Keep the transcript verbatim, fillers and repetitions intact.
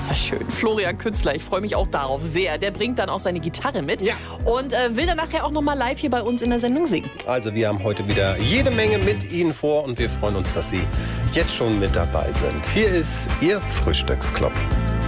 das schön. Florian Künstler, ich freue mich auch darauf sehr. Der bringt dann auch seine Gitarre mit ja. und äh, will dann nachher auch nochmal live hier bei uns in der Sendung singen. Also wir haben heute wieder jede Menge mit Ihnen vor und wir freuen uns, dass Sie jetzt schon mit dabei sind. Hier ist Ihr Frühstücksclub.